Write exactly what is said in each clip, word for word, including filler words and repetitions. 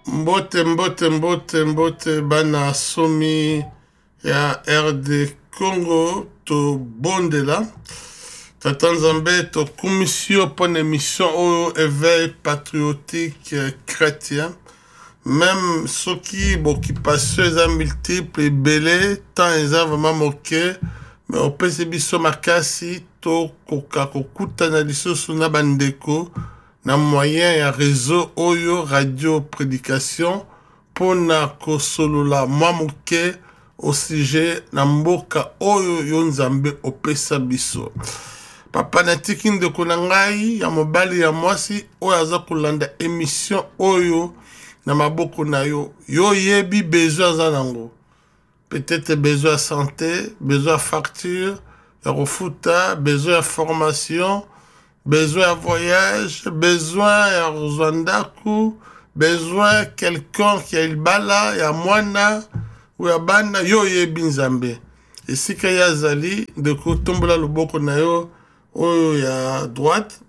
Mbote mbote mbote mbote bana somi ya R D Congo to bondela Tata Nzambe to commission pour une émission au éveil patriotique chrétien même ceux qui bon qui passent les multiples et belé tant ils ont vraiment moqué mais on peut se biso makasi to koka kokuta na lisoso na bandeko na moyen ya réseau oyo radio prédication pona kosolola mamuke au sujet na mboka oyo yo Nzambe opesa biso papa na tikinde konangai ya mobali ya mwasi oyo aza kolanda émission oyo na maboko na yo yo yebi besoin za nango peut-être besoin de santé besoin de facture ya refuta besoin de formation besoin de voyage, besoin de Rwanda, besoin de quelqu'un qui a le bala, il y a mwana, ou ya bana, yo ye binzambe. Et si qu'il y a zali, de ko tombola le boko na yo, oyo ya droite,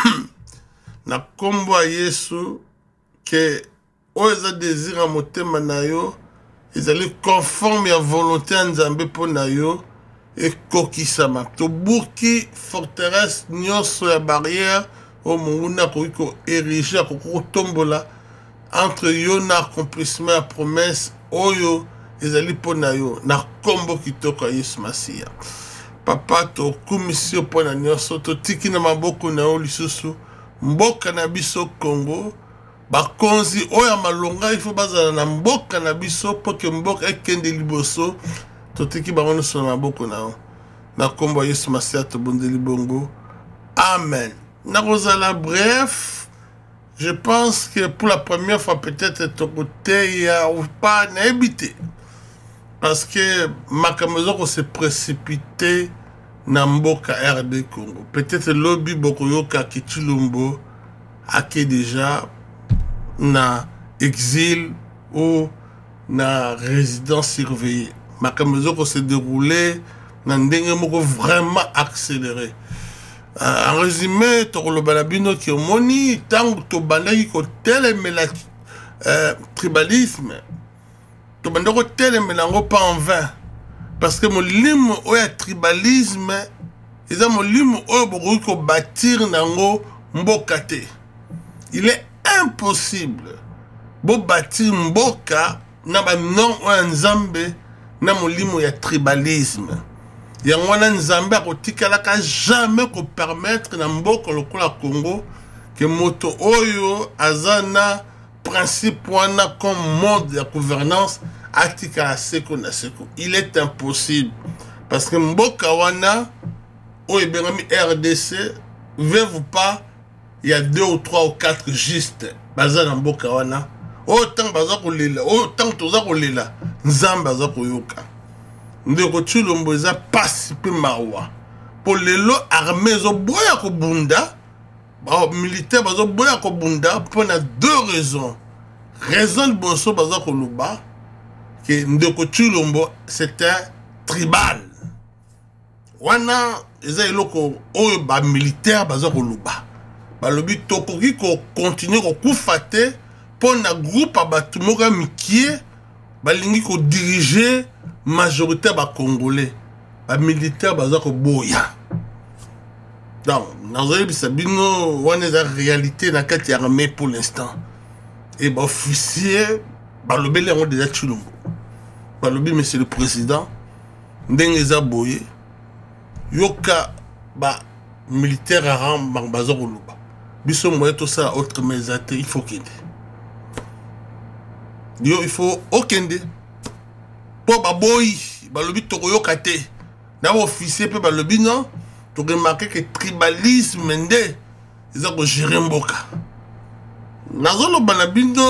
na kombo a Yesu, que oyo za désir a motema na yo, ils allaient conforme à volonté en Nzambe po na yo, et kokisama to buki forteresse nyonso ya barrière o munguna ko ko ériger ko tombola entre yo na accomplissement ya promesse oyo ezali pona yo na kombo kitoko Yesu Masia papa to commission pona nyonso to tiki na maboko na yo lisusu mboka na biso Congo bakonzi oyo malonga ifo bazala na mboka na biso po ke mboka ekende liboso totiki bango so na maboko na yo na kombo Yesu Masia to bondeli bongo amen na rozala bref je pense que pour la première fois peut-être ton côté ya ou pas na habité parce que makamezo ko se précipité na mboka R D Congo peut-être lobby boko yoka kitulumbo ake déjà na exil ou na résidence surveillée makamezo ko se déroulé na ndenge moko vraiment accéléré euh, en résumé to lo balabino ki omoni tango to bandaki ko telemela euh, tribalisme to bandako telemela ngo pas en vain parce que molimo oya tribalisme eza molimo oyo boko ko bâtir nango mboka te il est impossible bo bâtir mboka na ba non oya Nzambe na molimo ya tribalisme yango wana Nzambe akotikalaka jamais ko permettre na mboka lokola Congo que moto oyo azana principe wana comme mode de gouvernance atikala seko na seko il est impossible parce que mboka wana oyo bengami R D C veut pas il y a deux ou trois ou quatre juste bazana mboka wana autant baza kolela autant toza kolela Nzambe aza koyoka ndeko Tshilombo eza pasi pe mawa po lelo armée zo boya ko bunda ba militaire bazo boya ko bunda pour na deux raisons raison de boso baza ko luba que ndeko Tshilombo c'était tribal wana eza eloko oyo ba militaire baza ko luba ba lobi tokoki ko continuer ko kufate pour na groupe abatu moka mikie balingi ko diriger majorité ba congolais ba militaire baza ko boya donc nazoye bisabino wana za réalité na kati ya armée pour l'instant et ba officier ba lobele ngo déjà Tshilombo ba lobi monsieur le président ndenge za boye yoka ba militaire aram ba baza ko luba biso moye to ça autre mais il faut qu'il yo il faut okende po baboyi balobi tokoyoka te na officier pe balobi non to remarquer que tribalisme nde ils ont géré mboka nazolo banabino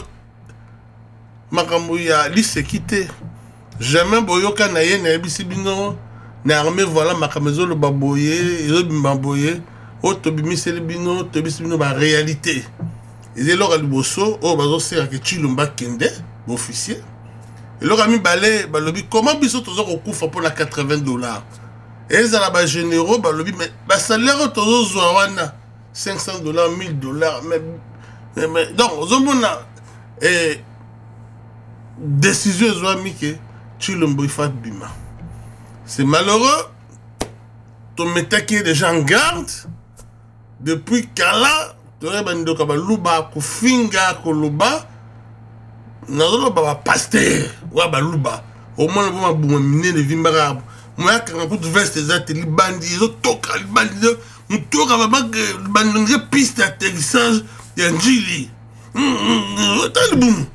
makambo ya lisekité jamais boyoka na ye na bisi bino na armée voilà makamezo le baboye ils ont baboye o to bimiseli bino to bisi bino ba réalité ils est là liboso o bazo sera que Tshilombo kende officier et leur ami balé balobi comment biso tozo ko kufa pour la quatre-vingts dollars et ils ala ba généraux balobi mais ba salaire tozo zwa wana cinq cents dollars mille dollars mais mais donc ozomona et décision ezwami ke Tshilombo ifa bima. C'est malheureux. Ton metaki déjà en garde depuis kala tore bandoka baluba kufinga koloba nazoloba ba pasteur wa baluba au moins ba buma mine de vimbara moi quand pour veste ezate libandi zo toka libandi mutoka ba bandonge piste d'atterrissage ya njili talibum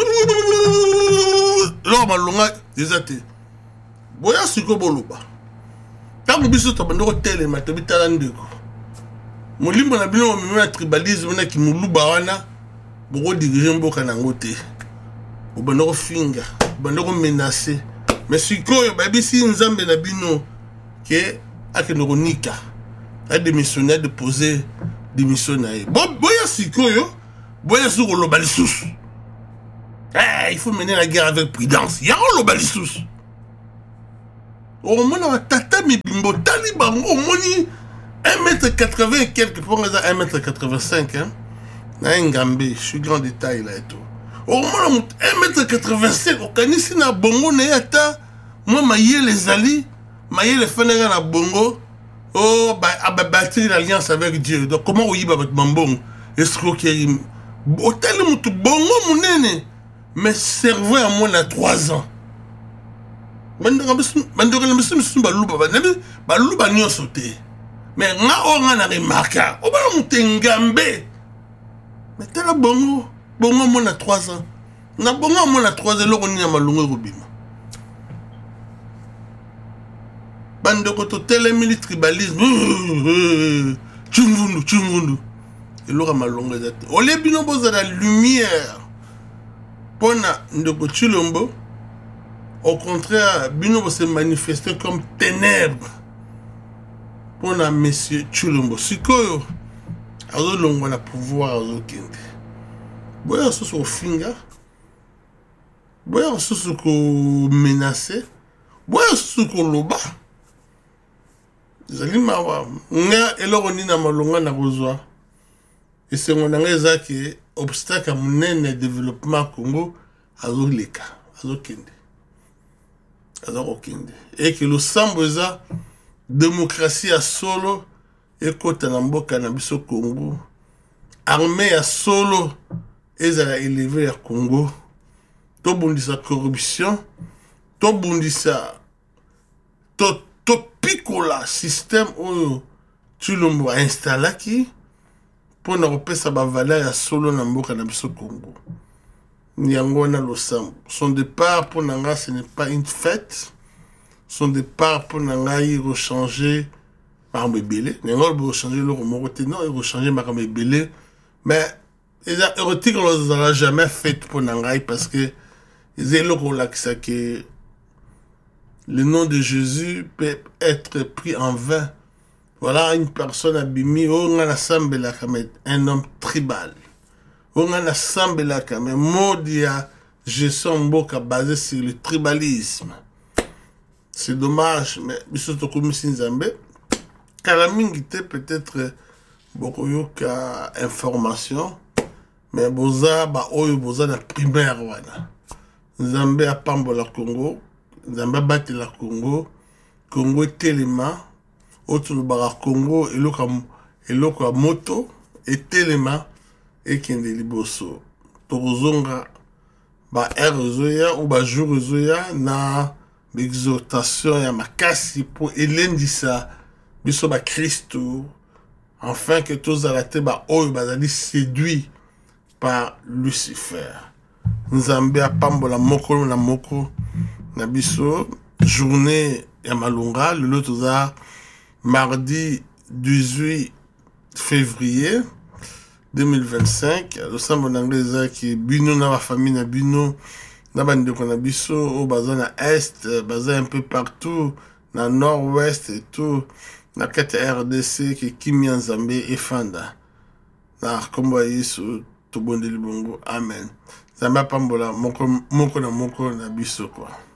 lo malonga ezate boya siko boluba tango biso to bandoko tele matobitala ndeko molimbo na bino na tribalisme na kimuluba wana boko diriger mboka nango te obandoko finga bandoko menacer mais sikoyo babisi nzambe na bino ke akendoko nika a démissionner de poser démission na ye bon boya sikoyo boya siko loba lisusu eh il faut mener la guerre avec prudence ya loba lisusu au moins tata mibimbo tali bango au moins un mètre quatre-vingts et quelques pour un mètre quatre-vingt-cinq hein na ngambe je suis grand détail là et tout au moins un mètre quatre-vingt-cinq au kanisi na bongo na yata moi maye les ali maye les fenega na bongo oh bah ababatri l'alliance avec Dieu donc comment oui ba bambong escroquerie hôtel mutu bongo munene mais cerveau à moins à trois ans bandora bisu bandora bisu bisu baluba banabi baluba nyo sauté mais nga o nga na remarka o ba mutengambe mais tela bongo bongo mon à trois ans na bongo mon à trois ans loko ni na malungu robima bandoko to tele mili tribalisme chungundu chungundu et loko malungu ezate o le bino boza la lumière pona ndoko Tshilombo. Au contraire, Bino se manifester comme ténèbres pour la monsieur Tshilombo. Sikoyo, azo longo na pouvoir azo kende. Boya soso au finga, boya soso ko menacer, boya soso ko loba. Zali mawa, nga eloko ni na malonga na kozwa. Et c'est mon angeza qui obstacle à mon développement Congo azo leka, azo kende. Et que le samboza démocratie à solo et côté namboka na biso Congo armée à solo et ça a élevé à Congo to bundisa corruption to bundisa to to picola système où Tshilombo a installé qui pour na repesa ba valeur à solo na mboka na biso Congo. Nyangona Losam. Son départ pour Nanga, ce n'est pas une fête. Son départ pour Nanga, il va changer par Mébélé. Nanga, il va changer le Romoroté. Non, il va changer par Mébélé. Mais, les érotiques, on ne l'a jamais fait pour Nanga parce que les éloquents que le nom de Jésus peut être pris en vain. Voilà une personne abîmée, on a un homme tribal. On a assemblé là quand même modia gestion mboka basé sur le tribalisme. C'est dommage mais bisoto comme Nzambe kalamingite peut-être beaucoup yoka information mais boza ba oyo boza na primaire wana. Nzambe a pambola Congo, Nzambe bati la Congo, Congo telema autre le bara Congo eloka eloka moto et telema et kende liboso tozonga ba erozoya ou ba jurozoya na l'exhortation ya makasi pour elendisa biso ba Christo afin que tous arrêtés ba oyo bazali séduit par Lucifer. Nzambe apambola moko na moko na biso journée ya malunga le lotoza mardi dix-huit février deux mille vingt-cinq, le sambo n'anglais qui bino na la famille na bino na bande ko na biso au bazin na est, bazin un peu partout na nord-ouest et tout na kati R D C qui kimia Nzambe et fanda na kombo yesu to bondeli bongo amen. Nzambe pambola moko moko na moko na biso quoi.